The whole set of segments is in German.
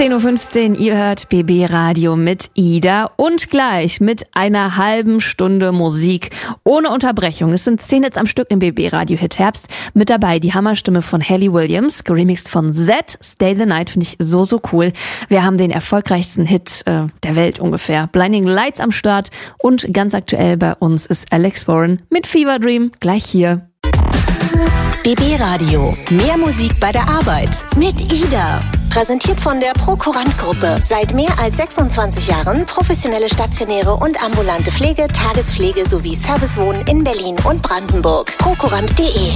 10.15 Uhr, ihr hört BB Radio mit Ida und gleich mit einer halben Stunde Musik ohne Unterbrechung. Es sind 10 Hits am Stück im BB Radio Hit Herbst. Mit dabei die Hammerstimme von Hayley Williams, geremixed von Z, Stay the Night, finde ich so cool. Wir haben den erfolgreichsten Hit der Welt ungefähr, Blinding Lights am Start und ganz aktuell bei uns ist Alex Warren mit Fever Dream, gleich hier. BB Radio. Mehr Musik bei der Arbeit. Mit Ida. Präsentiert von der Prokurant-Gruppe. Seit mehr als 26 Jahren professionelle stationäre und ambulante Pflege, Tagespflege sowie Servicewohnen in Berlin und Brandenburg. Prokurant.de.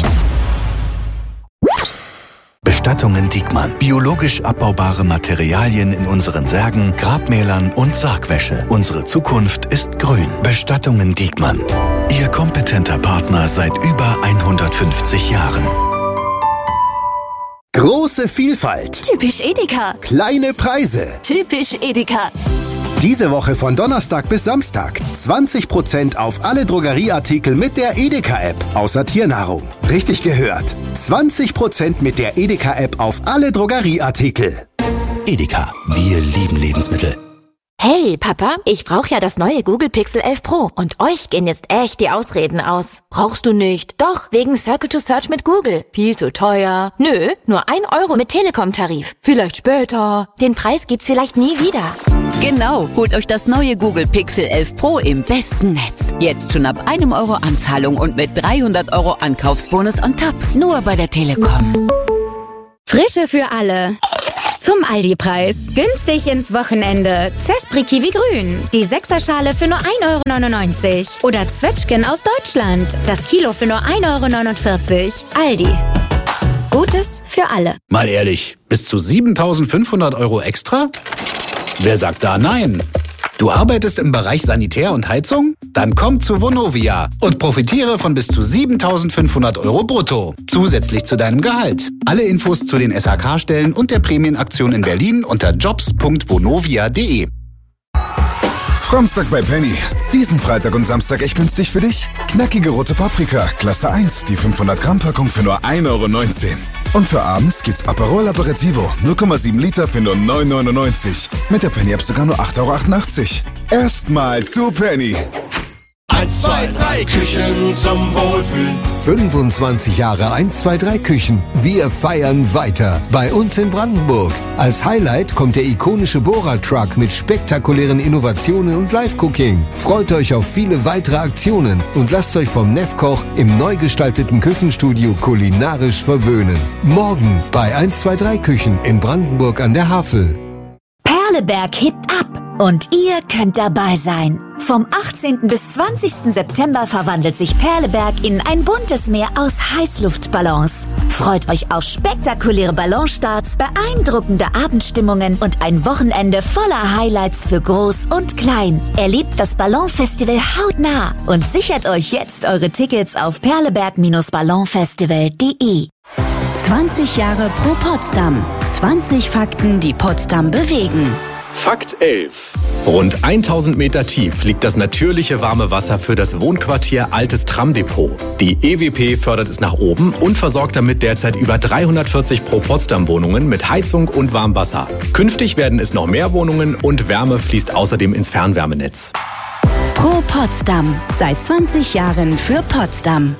Bestattungen Diekmann. Biologisch abbaubare Materialien in unseren Särgen, Grabmälern und Sargwäsche. Unsere Zukunft ist grün. Bestattungen Diekmann. Ihr kompetenter Partner seit über 150 Jahren. Große Vielfalt. Typisch Edeka. Kleine Preise. Typisch Edeka. Diese Woche von Donnerstag bis Samstag 20% auf alle Drogerieartikel mit der Edeka-App, außer Tiernahrung. Richtig gehört. 20% mit der Edeka-App auf alle Drogerieartikel. Edeka, wir lieben Lebensmittel. Hey, Papa, ich brauche ja das neue Google Pixel 11 Pro und euch gehen jetzt echt die Ausreden aus. Brauchst du nicht? Doch, wegen Circle to Search mit Google. Viel zu teuer. Nö, nur 1 Euro mit Telekom-Tarif. Vielleicht später. Den Preis gibt's vielleicht nie wieder. Genau, holt euch das neue Google Pixel 11 Pro im besten Netz. Jetzt schon ab 1 Euro Anzahlung und mit 300 Euro Ankaufsbonus on top. Nur bei der Telekom. Frische für alle. Zum Aldi-Preis. Günstig ins Wochenende. Zespri Kiwi Grün. Die 6er-Schale für nur 1,99 Euro. Oder Zwetschgen aus Deutschland. Das Kilo für nur 1,49 Euro. Aldi. Gutes für alle. Mal ehrlich, bis zu 7.500 Euro extra? Wer sagt da nein? Du arbeitest im Bereich Sanitär und Heizung? Dann komm zu Vonovia und profitiere von bis zu 7.500 Euro brutto. Zusätzlich zu deinem Gehalt. Alle Infos zu den SHK-Stellen und der Prämienaktion in Berlin unter jobs.vonovia.de. Samstag bei Penny. Diesen Freitag und Samstag echt günstig für dich? Knackige rote Paprika, Klasse 1, die 500 Gramm Packung für nur 1,19 Euro. Und für abends gibt's Aperol Aperitivo, 0,7 Liter für nur 9,99 Euro. Mit der Penny-App sogar nur 8,88 Euro. Erstmal zu Penny. 1, 2, 3 Küchen zum Wohlfühlen. 25 Jahre 1, 2, 3 Küchen. Wir feiern weiter. Bei uns in Brandenburg. Als Highlight kommt der ikonische Bohrer-Truck mit spektakulären Innovationen und Live-Cooking. Freut euch auf viele weitere Aktionen und lasst euch vom Nefkoch im neu gestalteten Küchenstudio kulinarisch verwöhnen. Morgen bei 1, 2, 3 Küchen in Brandenburg an der Havel. Perleberg hebt ab und ihr könnt dabei sein. Vom 18. bis 20. September verwandelt sich Perleberg in ein buntes Meer aus Heißluftballons. Freut euch auf spektakuläre Ballonstarts, beeindruckende Abendstimmungen und ein Wochenende voller Highlights für Groß und Klein. Erlebt das Ballonfestival hautnah und sichert euch jetzt eure Tickets auf perleberg-ballonfestival.de. 20 Jahre pro Potsdam. 20 Fakten, die Potsdam bewegen. Fakt 11. Rund 1000 Meter tief liegt das natürliche warme Wasser für das Wohnquartier Altes Tramdepot. Die EWP fördert es nach oben und versorgt damit derzeit über 340 Pro-Potsdam-Wohnungen mit Heizung und Warmwasser. Künftig werden es noch mehr Wohnungen und Wärme fließt außerdem ins Fernwärmenetz. Pro Potsdam. Seit 20 Jahren für Potsdam.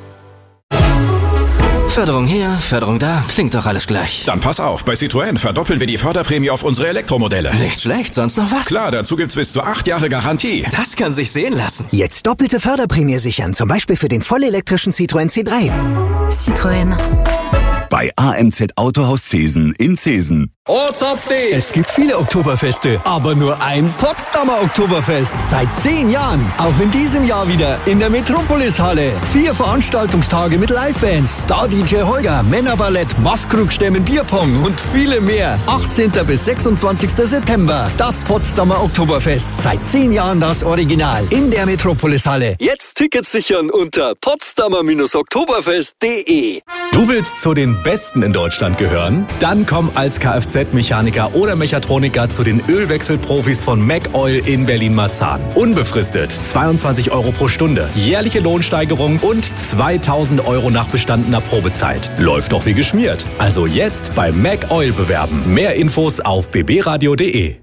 Förderung hier, Förderung da, klingt doch alles gleich. Dann pass auf, bei Citroën verdoppeln wir die Förderprämie auf unsere Elektromodelle. Nicht schlecht, sonst noch was? Klar, dazu gibt's bis zu 8 Jahre Garantie. Das kann sich sehen lassen. Jetzt doppelte Förderprämie sichern, zum Beispiel für den vollelektrischen Citroën C3. Citroën. Bei AMZ Autohaus Zesen in Zesen. Es gibt viele Oktoberfeste, aber nur ein Potsdamer Oktoberfest. Seit 10 Jahren. Auch in diesem Jahr wieder in der Metropolis-Halle. 4 Veranstaltungstage mit Livebands, Star-DJ Holger, Männerballett, Maskrug-Stämmen, Bierpong und viele mehr. 18. bis 26. September. Das Potsdamer Oktoberfest. Seit 10 Jahren das Original. In der Metropolis-Halle. Jetzt Tickets sichern unter potsdamer-oktoberfest.de. Du willst zu den Besten in Deutschland gehören? Dann komm als Kfz Kfz-Mechaniker oder Mechatroniker zu den Ölwechselprofis von MacOil in Berlin-Marzahn. Unbefristet 22 € pro Stunde, jährliche Lohnsteigerung und 2.000 € nach bestandener Probezeit. Läuft doch wie geschmiert. Also jetzt bei MacOil bewerben. Mehr Infos auf bbradio.de.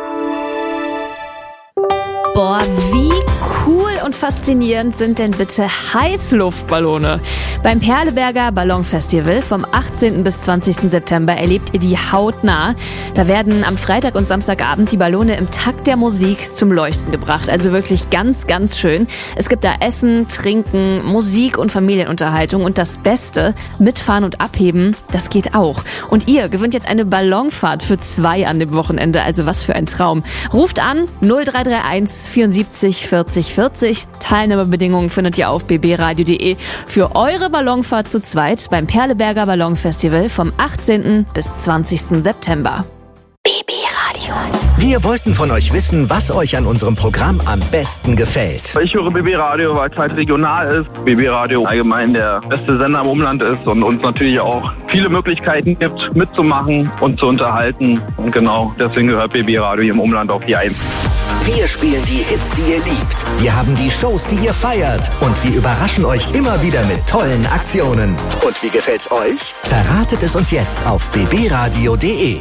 Boah, wie cool und faszinierend sind denn bitte Heißluftballone? Beim Perleberger Ballonfestival vom 18. bis 20. September erlebt ihr die hautnah. Da werden am Freitag und Samstagabend die Ballone im Takt der Musik zum Leuchten gebracht. Also wirklich ganz, ganz schön. Es gibt da Essen, Trinken, Musik und Familienunterhaltung. Und das Beste, mitfahren und abheben, das geht auch. Und ihr gewinnt jetzt eine Ballonfahrt für 2 an dem Wochenende. Also was für ein Traum. Ruft an 0331 74 40 40. Teilnahmebedingungen findet ihr auf bbradio.de für eure Ballonfahrt zu zweit beim Perleberger Ballonfestival vom 18. bis 20. September. BB Radio. Wir wollten von euch wissen, was euch an unserem Programm am besten gefällt. Ich höre BB Radio, weil es halt regional ist. BB Radio allgemein der beste Sender im Umland ist und uns natürlich auch viele Möglichkeiten gibt, mitzumachen und zu unterhalten. Und genau deswegen gehört BB Radio im Umland auf die 1. Wir spielen die Hits, die ihr liebt. Wir haben die Shows, die ihr feiert. Und wir überraschen euch immer wieder mit tollen Aktionen. Und wie gefällt's euch? Verratet es uns jetzt auf bbradio.de.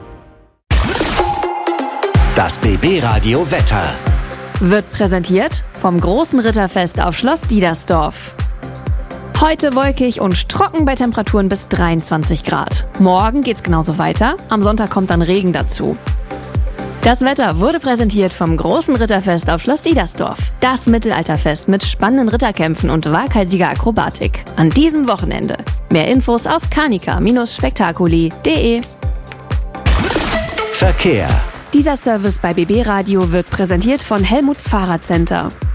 Das BB Radio Wetter wird präsentiert vom großen Ritterfest auf Schloss Diedersdorf. Heute wolkig und trocken bei Temperaturen bis 23 Grad. Morgen geht's genauso weiter. Am Sonntag kommt dann Regen dazu. Das Wetter wurde präsentiert vom großen Ritterfest auf Schloss Diedersdorf. Das Mittelalterfest mit spannenden Ritterkämpfen und waghalsiger Akrobatik. An diesem Wochenende. Mehr Infos auf kanika-spektakuli.de. Verkehr. Dieser Service bei BB Radio wird präsentiert von Helmuts Fahrradcenter.